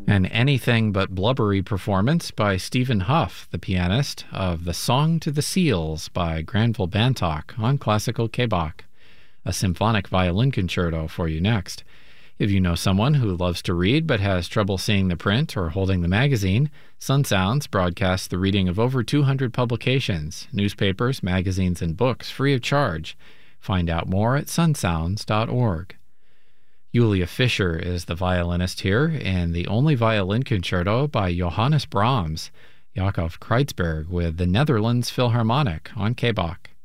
An anything but blubbery performance by Stephen Huff, the pianist, of The Song to the Seals by Granville Bantock on Classical K-Bach. A symphonic violin concerto for you next. If you know someone who loves to read but has trouble seeing the print or holding the magazine, Sun Sounds broadcasts the reading of over 200 publications, newspapers, magazines, and books free of charge. Find out more at sunsounds.org. Julia Fischer is the violinist here, and the only violin concerto by Johannes Brahms, Jakob Kreitzberg with the Netherlands Philharmonic on K-Bach.